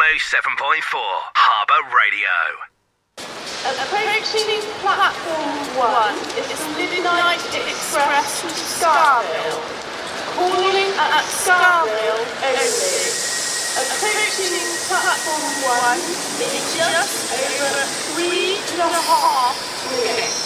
107.4 Harbour Radio. Approaching platform 1 is the Midnight Express to Scarville. Calling at Scarville only. Approaching platform 1 in just over 3.5 minutes.